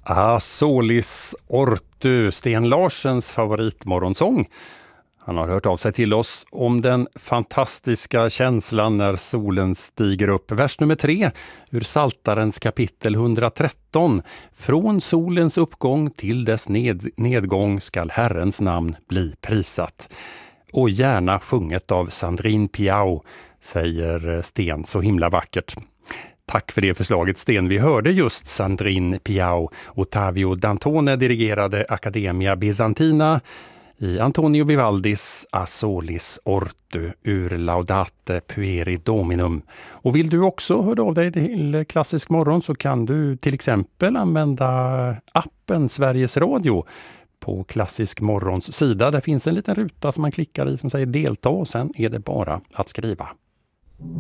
Solis ortu, Sten Larsens favoritmorgonsång. Han har hört av sig till oss om den fantastiska känslan när solen stiger upp. Vers nummer 3 ur Psaltarens kapitel 113. Från solens uppgång till dess nedgång skall Herrens namn bli prisat. Och gärna sjunget av Sandrine Piau, säger Sten så himla vackert. Tack för det förslaget, Sten. Vi hörde just Sandrine Piau. Ottavio Dantone dirigerade Accademia Bizantina i Antonio Vivaldis A Solis ortu ur Laudate Pueri Dominum. Och vill du också höra av dig till Klassisk morgon så kan du till exempel använda appen Sveriges Radio. På Klassisk morgons sida där finns en liten ruta som man klickar i som säger delta och sen är det bara att skriva.